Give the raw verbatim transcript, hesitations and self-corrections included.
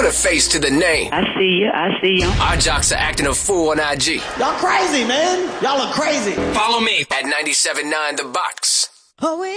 Put a face to the name. I see you. I see you. Our jocks are acting a fool on I G. Y'all crazy, man. Y'all are crazy. Follow me at ninety-seven point nine The Box. Oh,